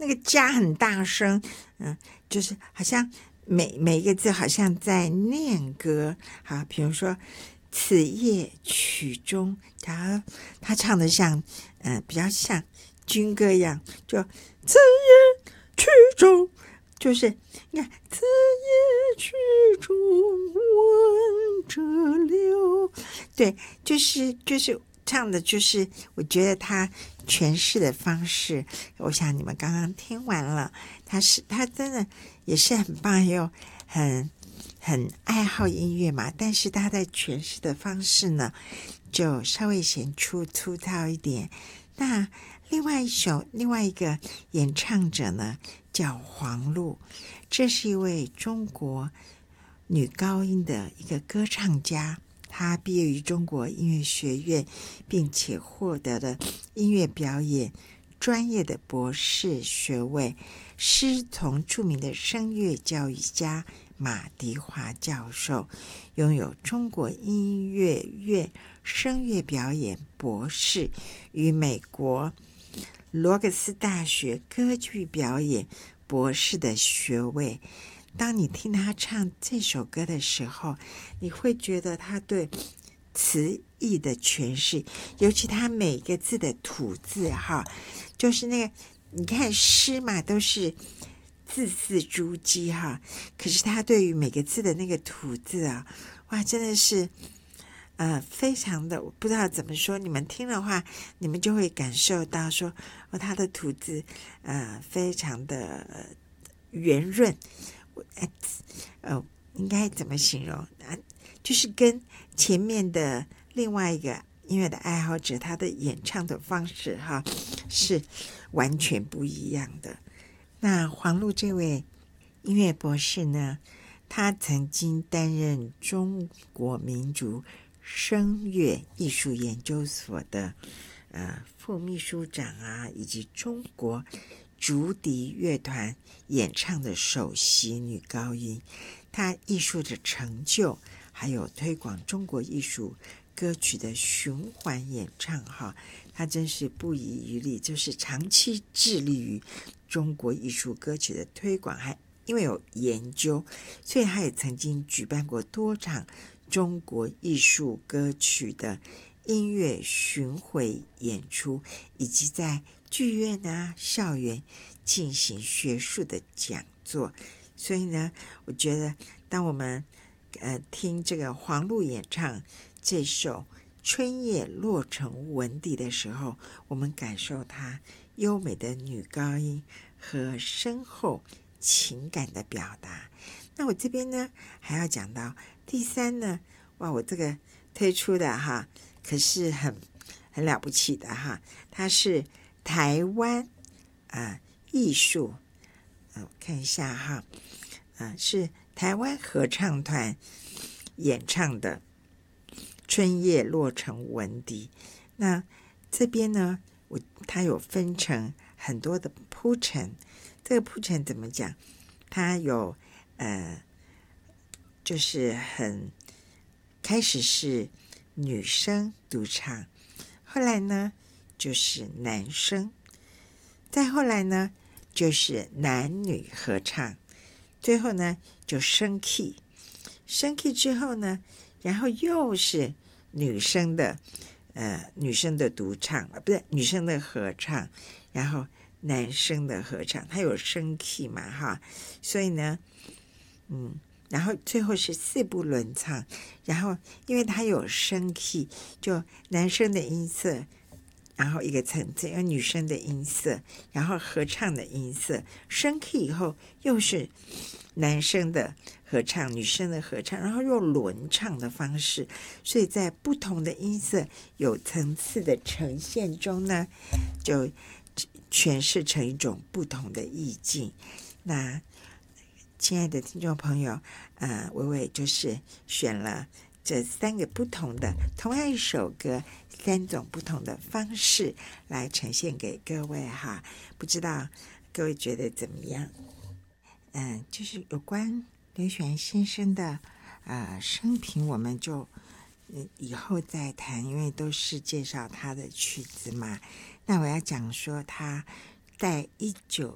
个加很大声，就是好像每一个字好像在念歌。好，比如说此夜曲中，他唱的像比较像军歌一样，就此夜曲中，就是你看此夜曲中闻者流，对，就是唱的，就是我觉得他诠释的方式，我想你们刚刚听完了，他真的也是很棒，又很爱好音乐嘛，但是他在诠释的方式呢，就稍微显出粗糙一点。那另外一个演唱者呢，叫黄璐，这是一位中国女高音的一个歌唱家。他毕业于中国音乐学院，并且获得了音乐表演专业的博士学位，师从著名的声乐教育家马迪华教授，拥有中国音乐院声乐表演博士与美国罗格斯大学歌剧表演博士的学位。当你听他唱这首歌的时候，你会觉得他对词义的诠释，尤其他每个字的吐字哈，就是那个你看诗嘛，都是字字珠玑哈，可是他对于每个字的那个吐字啊，哇，真的是非常的，我不知道怎么说，你们听的话，你们就会感受到说，他的吐字非常的圆润。应该怎么形容就是跟前面的另外一个音乐的爱好者，他的演唱的方式哈是完全不一样的。那黄璐这位音乐博士呢，他曾经担任中国民族声乐艺术研究所的副秘书长啊，以及中国竹笛乐团演唱的首席女高音。她艺术的成就还有推广中国艺术歌曲的循环演唱哈，她真是不遗余力，就是长期致力于中国艺术歌曲的推广，还因为有研究，所以她也曾经举办过多场中国艺术歌曲的音乐巡回演出，以及在剧院啊、校园进行学术的讲座。所以呢，我觉得当我们听这个黄璐演唱这首春夜洛城闻笛的时候，我们感受她优美的女高音和深厚情感的表达。那我这边呢还要讲到第三呢，哇，我这个推出的哈可是很了不起的哈，它是台湾艺术我看一下哈是台湾合唱团演唱的春夜洛城闻笛。那这边呢它有分成很多的铺陈，这个铺陈怎么讲，它有就是很开始是女生独唱，后来呢就是男生，再后来呢就是男女合唱，最后呢就升 key 之后呢，然后又是女生的独唱，不是女生的合唱，然后男生的合唱，它有升 key 嘛哈，所以呢然后最后是四部轮唱，然后因为它有升 key， 就男生的音色，然后一个层次，有女生的音色，然后合唱的音色，升 key 以后又是男生的合唱，女生的合唱，然后用轮唱的方式，所以在不同的音色有层次的呈现中呢，就诠释成一种不同的意境。那亲爱的听众朋友，微微就是选了这三个不同的同样一首歌，三种不同的方式来呈现给各位哈，不知道各位觉得怎么样？就是有关刘璇先生的生平，我们就以后再谈，因为都是介绍他的曲子嘛。那我要讲说他在19